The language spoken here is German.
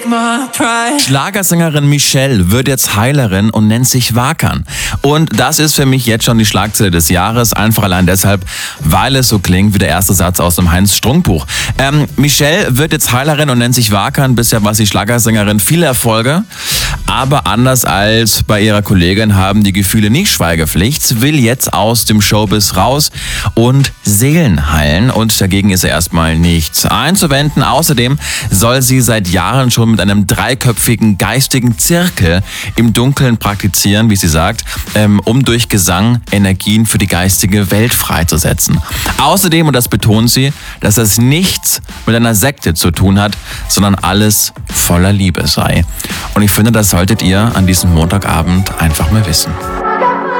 Schlagersängerin Michelle wird jetzt Heilerin und nennt sich Wakan. Und das ist für mich jetzt schon die Schlagzeile des Jahres, einfach allein deshalb, weil es so klingt wie der erste Satz aus dem Heinz-Strunk-Buch. Michelle wird jetzt Heilerin und nennt sich Wakan. Bisher war sie Schlagersängerin, viele Erfolge. Aber anders als bei ihrer Kollegin haben die Gefühle nicht Schweigepflicht. Sie will jetzt aus dem Showbiz raus und Seelen heilen. Und dagegen ist erstmal nichts einzuwenden. Außerdem soll sie seit Jahren schon mit einem dreiköpfigen geistigen Zirkel im Dunkeln praktizieren, wie sie sagt, um durch Gesang Energien für die geistige Welt freizusetzen. Außerdem, und das betont sie, dass das nichts mit einer Sekte zu tun hat, sondern alles voller Liebe sei. Und ich finde, das solltet ihr an diesem Montagabend einfach mal wissen.